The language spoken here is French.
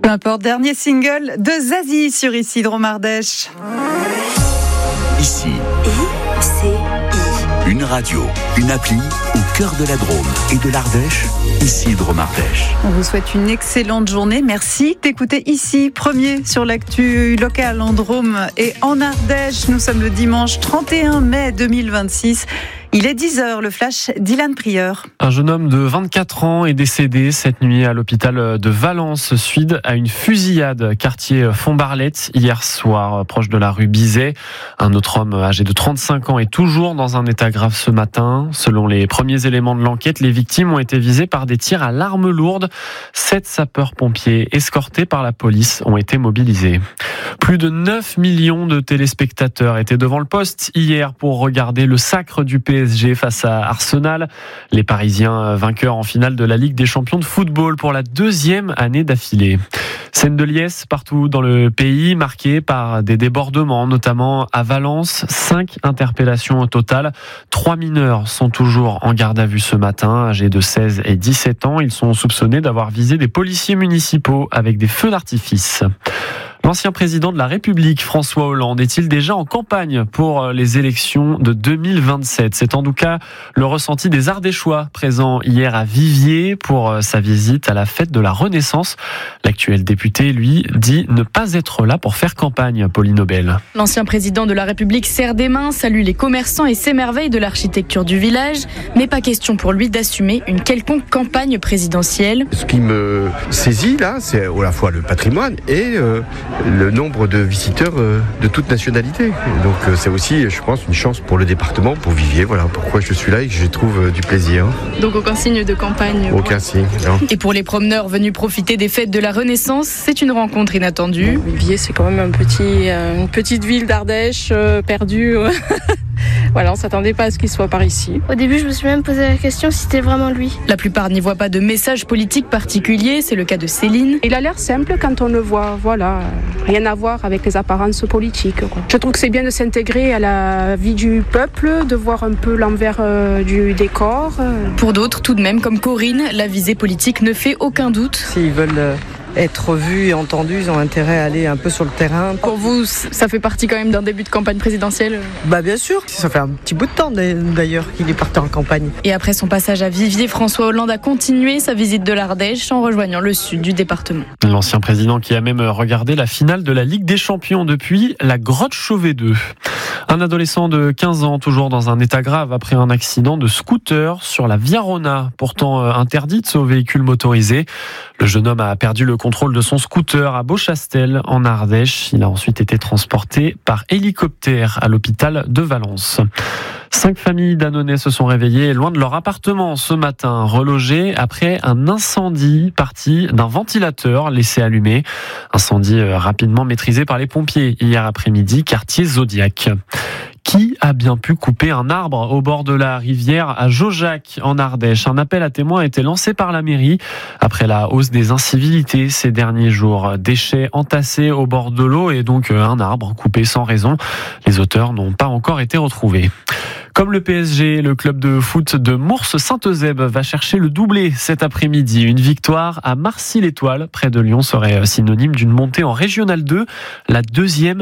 Peu importe, dernier single de Zazie sur Ici Drôme Ardèche. Ici, une radio, une appli au cœur de la Drôme et de l'Ardèche. Ici Drôme Ardèche. On vous souhaite une excellente journée. Merci d'écouter Ici, premier sur l'actu locale en Drôme et en Ardèche. Nous sommes le dimanche 31 mai 2026. Il est 10h, le flash d'Ilan Prieur. Un jeune homme de 24 ans est décédé cette nuit à l'hôpital de Valence suite à une fusillade quartier Fontbarlette hier soir, proche de la rue Bizet. Un autre homme âgé de 35 ans est toujours dans un état grave ce matin. Selon les premiers éléments de l'enquête, les victimes ont été visées par des tirs à l'arme lourde. 7 sapeurs-pompiers escortés par la police ont été mobilisés. Plus de 9 millions de téléspectateurs étaient devant le poste hier pour regarder le sacre du PSG face à Arsenal. Les Parisiens vainqueurs en finale de la Ligue des champions de football pour la 2e année d'affilée. Scène de liesse partout dans le pays, marquée par des débordements, notamment à Valence. 5 interpellations au total. 3 mineurs sont toujours en garde à vue ce matin, âgés de 16 et 17 ans. Ils sont soupçonnés d'avoir visé des policiers municipaux avec des feux d'artifice. L'ancien président de la République, François Hollande, est-il déjà en campagne pour les élections de 2027 ? C'est en tout cas le ressenti des Ardéchois présents hier à Viviers pour sa visite à la fête de la Renaissance. L'actuel député, lui, dit ne pas être là pour faire campagne, Pauline Aubel. L'ancien président de la République serre des mains, salue les commerçants et s'émerveille de l'architecture du village, mais pas question pour lui d'assumer une quelconque campagne présidentielle. Ce qui me saisit là, c'est à la fois le patrimoine et le nombre de visiteurs de toute nationalité. Donc c'est aussi, je pense, une chance pour le département, pour Viviers. Voilà pourquoi je suis là et que je trouve du plaisir. Donc aucun signe de campagne. Aucun signe, non. Et pour les promeneurs venus profiter des fêtes de la Renaissance, c'est une rencontre inattendue. Viviers, c'est quand même une petite ville d'Ardèche perdue. Voilà, on ne s'attendait pas à ce qu'il soit par ici. Au début, je me suis même posé la question si c'était vraiment lui. La plupart n'y voient pas de message politique particulier, c'est le cas de Céline. Il a l'air simple quand on le voit, voilà. Rien à voir avec les apparences politiques, quoi. Je trouve que c'est bien de s'intégrer à la vie du peuple, de voir un peu l'envers du décor. Pour d'autres, tout de même, comme Corinne, la visée politique ne fait aucun doute. S'ils veulent être vus et entendus, ils ont intérêt à aller un peu sur le terrain. Pour vous, ça fait partie quand même d'un début de campagne présidentielle ? Bien sûr, ça fait un petit bout de temps d'ailleurs qu'il est parti en campagne. Et après son passage à Viviers, François Hollande a continué sa visite de l'Ardèche en rejoignant le sud du département. L'ancien président qui a même regardé la finale de la Ligue des champions depuis la grotte Chauvet 2. Un adolescent de 15 ans, toujours dans un état grave après un accident de scooter sur la Via Rona, pourtant interdite aux véhicules motorisés. Le jeune homme a perdu le contrôle de son scooter à Beauchastel, en Ardèche. Il a ensuite été transporté par hélicoptère à l'hôpital de Valence. 5 familles d'Annonay se sont réveillées loin de leur appartement ce matin, relogées après un incendie parti d'un ventilateur laissé allumé. Incendie rapidement maîtrisé par les pompiers hier après-midi, quartier Zodiac. Qui a bien pu couper un arbre au bord de la rivière à Jaujac, en Ardèche ? Un appel à témoins a été lancé par la mairie après la hausse des incivilités ces derniers jours. Déchets entassés au bord de l'eau et donc un arbre coupé sans raison. Les auteurs n'ont pas encore été retrouvés. Comme le PSG, le club de foot de Mours-Saint-Eusèbe va chercher le doublé cet après-midi. Une victoire à Marcy-l'Étoile, près de Lyon, serait synonyme d'une montée en Régional 2, la 2e